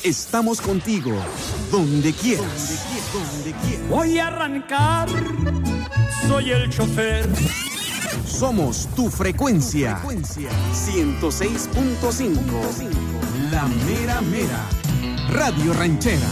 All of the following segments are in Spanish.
Estamos contigo, donde quieras. Voy a arrancar, soy el chofer. Somos tu frecuencia. 106.5. La mera mera. Radio Ranchera.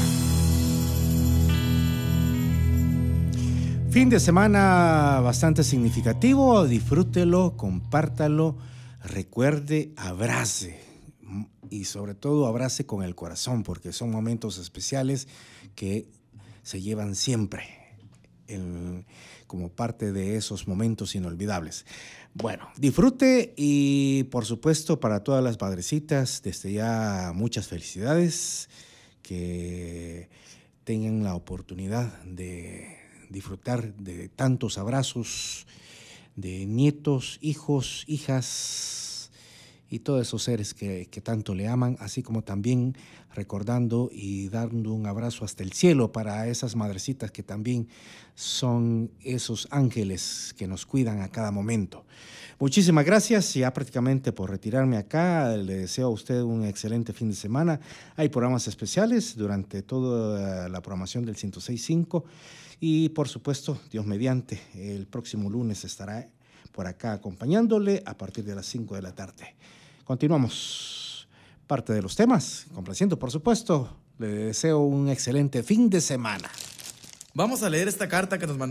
Fin de semana bastante significativo. Disfrútelo, compártalo, recuerde, abrace. Y sobre todo abrace con el corazón, porque son momentos especiales que se llevan siempre como parte de esos momentos inolvidables. Bueno, disfrute y por supuesto para todas las padrecitas, desde ya muchas felicidades, que tengan la oportunidad de disfrutar de tantos abrazos de nietos, hijos, hijas y todos esos seres que tanto le aman, así como también recordando y dando un abrazo hasta el cielo para esas madrecitas que también son esos ángeles que nos cuidan a cada momento. Muchísimas gracias, ya prácticamente por retirarme acá, le deseo a usted un excelente fin de semana. Hay programas especiales durante toda la programación del 106.5 y por supuesto, Dios mediante, el próximo lunes estará por acá acompañándole a partir de las 5 de la tarde. Continuamos parte de los temas, complaciendo por supuesto. Le deseo un excelente fin de semana. Vamos a leer esta carta que nos mandó